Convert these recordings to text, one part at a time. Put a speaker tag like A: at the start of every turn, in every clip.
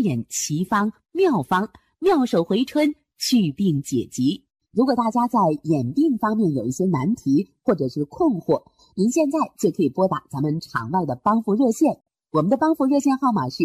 A: 眼奇方妙方，妙手回春，祛病解疾。如果大家在眼病方面有一些难题或者是困惑，您现在就可以拨打咱们场外的帮扶热线，我们的帮扶热线号码是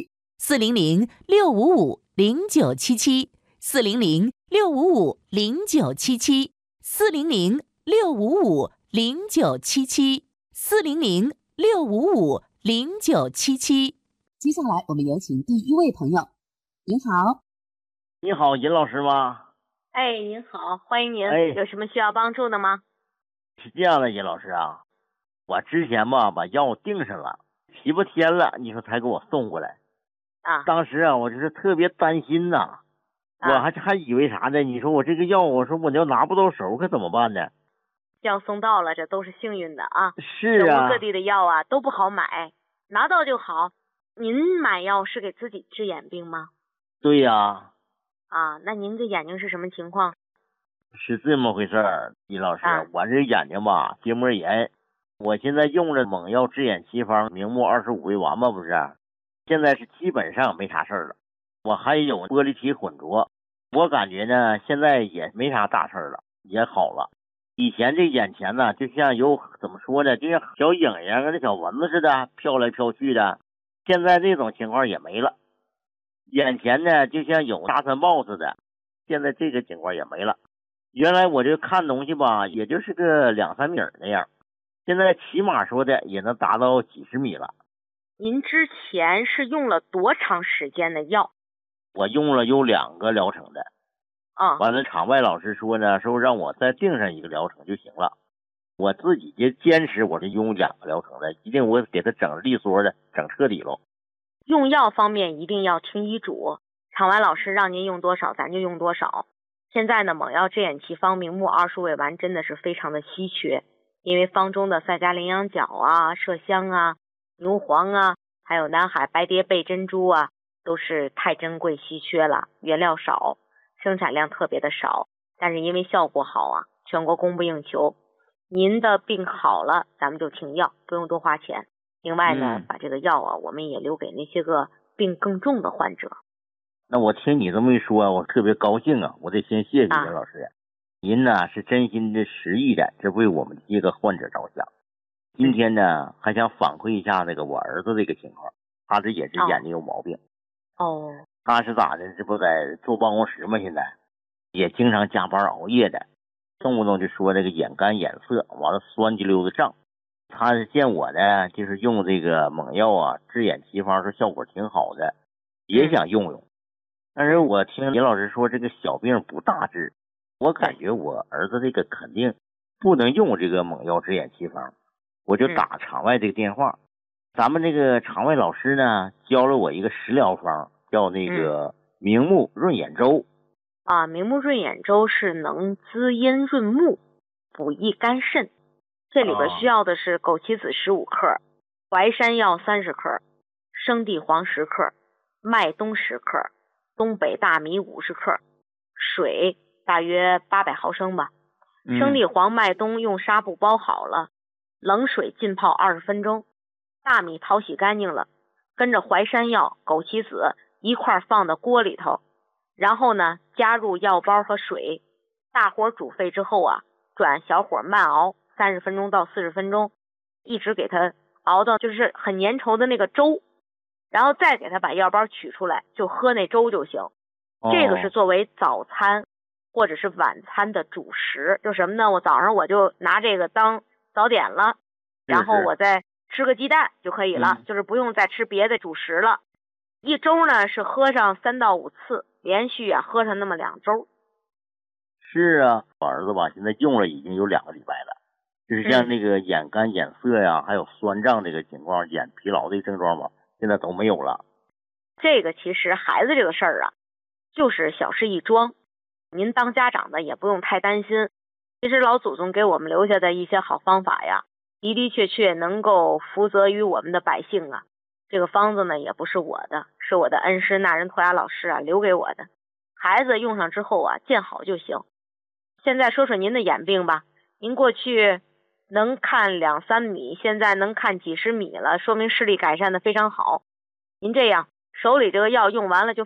B: 400-655-0977，400-655-0977，400-655-0977。
A: 接下来我们有请第一位朋友。您好。
C: 你好，尹老师吗？
B: 哎，您好，欢迎您。
C: 哎，
B: 有什么需要帮助的吗？
C: 是这样的，尹老师啊，我之前吧把药订上了，7、8天了，你说才给我送过来。当时啊，我就是特别担心呐，我还以为啥呢？你说我这个药，我说我要拿不到手，可怎么办呢？
B: 药送到了，这都是幸运的啊。
C: 是啊。
B: 全国各地的药啊都不好买，拿到就好。您买药是给自己治眼病吗？
C: 对呀。
B: 那您这眼睛是什么情况？
C: 是这么回事儿，尹老师，我这眼睛吧结膜炎，我现在用了猛药治眼奇方明目25味丸吧，不是，现在是基本上没啥事儿了。我还有玻璃体混浊，我感觉呢现在也没啥大事儿了，也好了。以前这眼前呢就像有怎么说呢，就像小影影跟那小蚊子似的飘来飘去的，现在这种情况也没了。眼前呢就像有沙尘暴似的，现在这个情况也没了。原来我这看东西吧也就是个2-3米那样，现在起码说的也能达到几十米了。
B: 您之前是用了多长时间的药？
C: 我用了有2个疗程的。完了场外老师说呢，说让我再定上1个疗程就行了。我自己就坚持我是用2个疗程的，一定我给他整利索的，整彻底了。
B: 用药方面一定要听医嘱，场外老师让您用多少咱就用多少。现在呢，猛药治眼奇方明目20味丸真的是非常的稀缺，因为方中的赛迦羚羊角啊、麝香啊、牛黄啊，还有南海白蝶贝珍珠啊，都是太珍贵稀缺了，原料少，生产量特别的少，但是因为效果好啊，全国供不应求。您的病好了，咱们就停药，不用多花钱。另外呢，把这个药啊，我们也留给那些个病更重的患者。
C: 那我听你这么一说，我特别高兴啊！我得先谢谢您老师，您呢是真心的实意的，这为我们这个患者着想。今天呢还想反馈一下那个我儿子这个情况，他这也是眼睛有毛病。他是咋的？这不在坐办公室吗？现在也经常加班熬夜的，动不动就说这个眼干眼涩，完了酸溜的胀。他见我呢就是用这个猛药啊治眼奇方，说效果挺好的，也想用用。但是我听林老师说这个小病不大治，我感觉我儿子这个肯定不能用这个猛药治眼奇方，我就打场外这个电话。咱们这个场外老师呢教了我一个食疗方，叫那个明目润眼粥。
B: 明目润眼粥是能滋阴润目、补益肝肾。这里边需要的是枸杞子15克、淮山药30克、生地黄10克、麦冬10克、东北大米50克、水大约800毫升吧。生地黄、麦冬用纱布包好了，冷水浸泡20分钟。大米淘洗干净了，跟着淮山药、枸杞子一块放到锅里头，然后呢加入药包和水，大火煮沸之后啊，转小火慢熬30分钟到40分钟，一直给它熬到就是很粘稠的那个粥，然后再给它把药包取出来，就喝那粥就行。这个是作为早餐或者是晚餐的主食，就什么呢？我早上我就拿这个当早点了，然后我再吃个鸡蛋就可以了，就是不用再吃别的主食了。一周呢是喝上3到5次，连续喝上那么2周。
C: 是啊，我儿子吧现在用了已经有2个礼拜了，就是像那个眼干眼涩呀，还有酸胀这个情况，眼疲劳的症状吧，现在都没有了。
B: 这个其实孩子这个事儿啊，就是小事一桩，您当家长的也不用太担心。其实老祖宗给我们留下的一些好方法呀，的的确确能够福泽于我们的百姓啊。这个方子呢也不是我的，是我的恩师那人托雅老师留给我的。孩子用上之后见好就行。现在说说您的眼病吧，您过去能看2-3米，现在能看几十米了，说明视力改善的非常好。您这样手里这个药用完了就